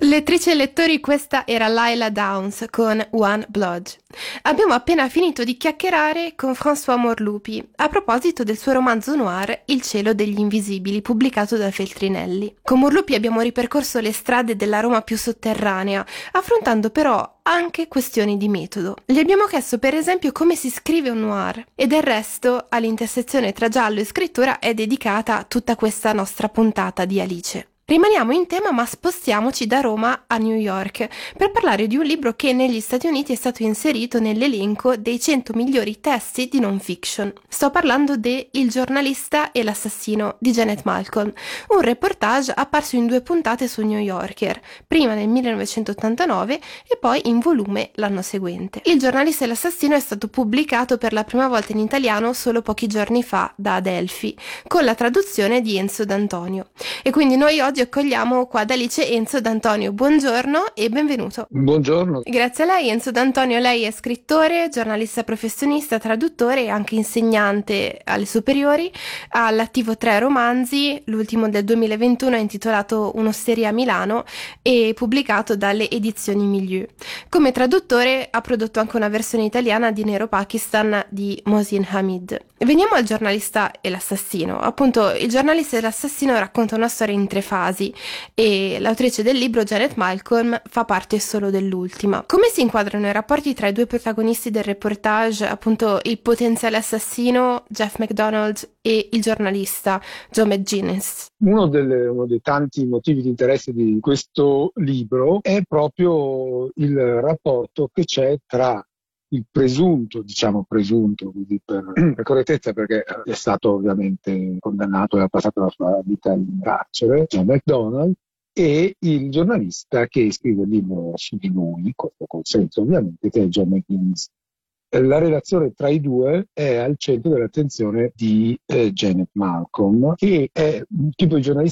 Lettrici e lettori, questa era Lila Downs con One Blood. Abbiamo appena finito di chiacchierare con François Morlupi a proposito del suo romanzo noir Il cielo degli invisibili, pubblicato da Feltrinelli. Con Morlupi abbiamo ripercorso le strade della Roma più sotterranea, affrontando però anche questioni di metodo. Gli abbiamo chiesto per esempio come si scrive un noir, e del resto all'intersezione tra giallo e scrittura è dedicata tutta questa nostra puntata di Alice. Rimaniamo in tema, ma spostiamoci da Roma a New York per parlare di un libro che negli Stati Uniti è stato inserito nell'elenco dei 100 migliori testi di non fiction. Sto parlando de Il giornalista e l'assassino di Janet Malcolm, un reportage apparso in 2 puntate su New Yorker, prima nel 1989 e poi in volume l'anno seguente. Il giornalista e l'assassino è stato pubblicato per la prima volta in italiano solo pochi giorni fa da Adelphi, con la traduzione di Enzo D'Antonio. E quindi noi oggi accogliamo qua ad Alice Enzo D'Antonio. Buongiorno e benvenuto. Buongiorno. Grazie a lei, Enzo D'Antonio. Lei è scrittore, giornalista professionista, traduttore e anche insegnante alle superiori. Ha all'attivo 3 romanzi, l'ultimo del 2021 è intitolato Un'osteria a Milano e pubblicato dalle edizioni Milieu. Come traduttore ha prodotto anche una versione italiana di Nero Pakistan di Mohsin Hamid. Veniamo al giornalista e l'assassino. Appunto, il giornalista e l'assassino racconta una storia in 3 fasi e l'autrice del libro, Janet Malcolm, fa parte solo dell'ultima. Come si inquadrano i rapporti tra i 2 protagonisti del reportage, appunto il potenziale assassino Jeff McDonald e il giornalista Joe McGinnis? Uno dei tanti motivi di interesse di questo libro è proprio il rapporto che c'è tra il presunto, così per correttezza, perché è stato ovviamente condannato e ha passato la sua vita in carcere, John McDonald, e il giornalista che scrive il libro su di lui, con consenso ovviamente, che è John McGinnis. La relazione tra i 2 è al centro dell'attenzione di Janet Malcolm, che è un tipo di giornalista